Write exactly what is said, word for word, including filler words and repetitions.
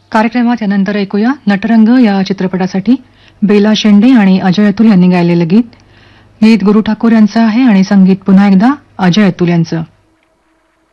कार्यक्रमात यानंतर ऐकूया नटरंग या चित्रपटासाठी बेला शेंडे आणि अजय अतुल यांनी गायलेलं गीत. गीत गुरु ठाकूर यांचं आहे आणि संगीत पुन्हा एकदा अजय अतुल यांचं.